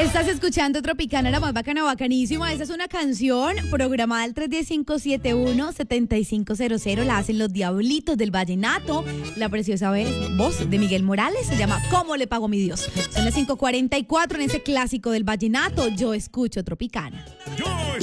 Estás escuchando Tropicana, la más bacana, bacanísima. Esa es una canción programada al 310-571-7500. La hacen los Diablitos del Vallenato. La preciosa voz de Miguel Morales se llama ¿Cómo le pago a mi Dios? Son las 5:44 en ese clásico del Vallenato. Yo escucho Tropicana.